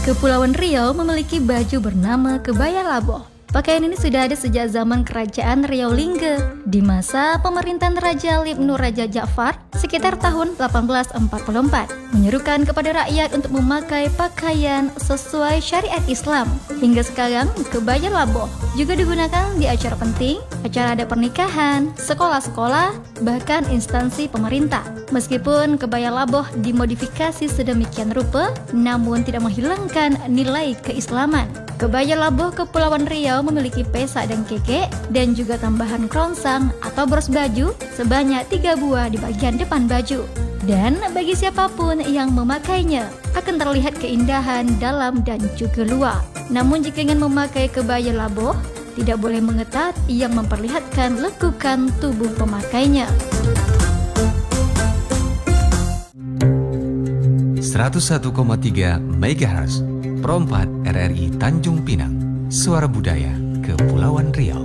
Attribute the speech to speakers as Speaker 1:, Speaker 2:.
Speaker 1: Kepulauan Riau memiliki baju bernama kebaya laboh. Pakaian ini sudah ada sejak zaman Kerajaan Riau Lingga di masa pemerintahan Raja Libnu Raja Ja'far sekitar tahun 1844, menyerukan kepada rakyat untuk memakai pakaian sesuai syariat Islam. Hingga sekarang, kebaya laboh juga digunakan di acara penting, acara adat pernikahan, sekolah-sekolah, bahkan instansi pemerintah. Meskipun kebaya laboh dimodifikasi sedemikian rupa, namun tidak menghilangkan nilai keislaman. Kebaya laboh Kepulauan Riau memiliki pesak dan kekek dan juga tambahan kerongsang atau bros baju sebanyak 3 buah di bagian depan baju. Dan bagi siapapun yang memakainya akan terlihat keindahan dalam dan juga luar. Namun jika ingin memakai kebaya laboh, tidak boleh mengetat yang memperlihatkan lekukan tubuh pemakainya.
Speaker 2: 101,3 MHz Pro 4 RRI Tanjung Pinang, Suara Budaya Kepulauan Riau.